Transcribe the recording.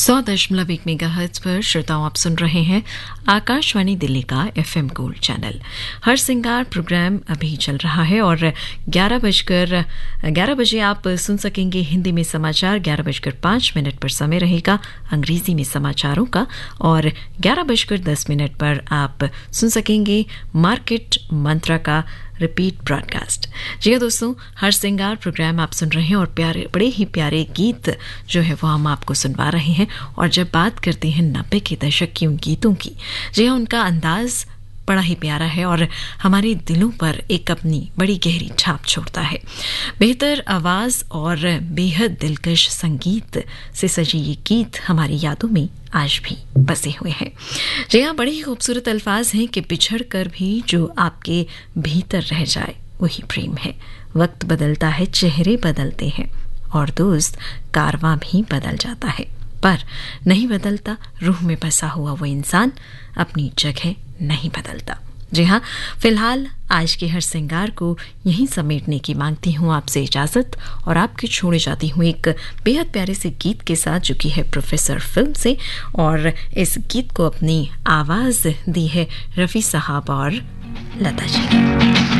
100.1 megahertz पर श्रोताओं आप सुन रहे हैं आकाशवाणी दिल्ली का FM गोल्ड चैनल। हर सिंगार प्रोग्राम अभी चल रहा है और 11 बजे आप सुन सकेंगे हिंदी में समाचार। 11:05 पर समय रहेगा अंग्रेजी में समाचारों का और 11:10 पर आप सुन सकेंगे मार्केट मंत्रा का रिपीट ब्रॉडकास्ट। जी हाँ दोस्तों, हर सिंगार प्रोग्राम आप सुन रहे हैं और बड़े ही प्यारे गीत जो है वो हम आपको सुनवा रहे हैं। और जब बात करते हैं 90 के दशक की उन गीतों की, जी हाँ, उनका अंदाज बड़ा ही प्यारा है और हमारे दिलों पर एक अपनी बड़ी गहरी छाप छोड़ता है। बेहतर आवाज़ और बेहद दिलकश संगीत से सजे ये गीत हमारी यादों में आज भी बसे हुए हैं। जी हाँ, बड़े ही खूबसूरत अल्फाज हैं कि बिछड़ कर भी जो आपके भीतर रह जाए वही प्रेम है। वक्त बदलता है, चेहरे बदलते हैं और दोस्त कारवां भी बदल जाता है, पर नहीं बदलता रूह में बसा हुआ वो इंसान, अपनी जगह नहीं बदलता। जी हाँ, फिलहाल आज के हर सिंगार को यहीं समेटने की मांगती हूँ आपसे इजाज़त और आपकी छोड़े जाती हूँ एक बेहद प्यारे से गीत के साथ, जो कि है प्रोफेसर फिल्म से। और इस गीत को अपनी आवाज़ दी है रफ़ी साहब और लता जी ने।